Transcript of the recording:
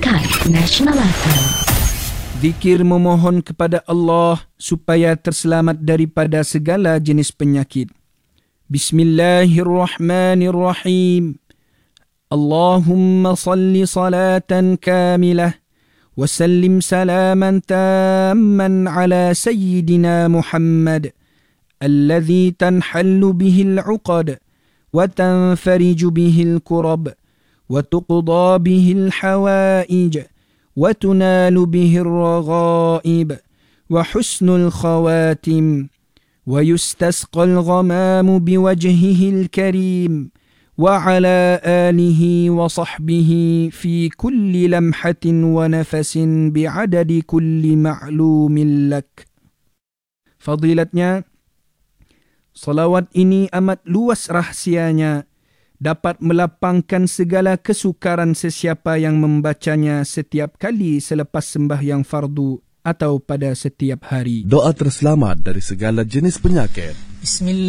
Nasihat Nasional FM. Zikir memohon kepada Allah supaya terselamat daripada segala jenis penyakit. Bismillahirrahmanirrahim. Allahumma salli salatan kamilah wa sallim salaman tamman ala sayyidina Muhammad alladhi tanhallu bihil uqad wa tanfariju bihil kurab wa tuqda bihil hawaij وتنال به الرغائب وحسن الخواتم ويستسقى الغمام بوجهه الكريم وعلى آله وصحبه في كل لمحة ونفس بعدد كل معلوم لك. Fadilatnya, salawat ini amat luas rahsianya, dapat melapangkan segala kesukaran sesiapa yang membacanya setiap kali selepas sembahyang fardu atau pada setiap hari. Doa terselamat dari segala jenis penyakit. Bismillah.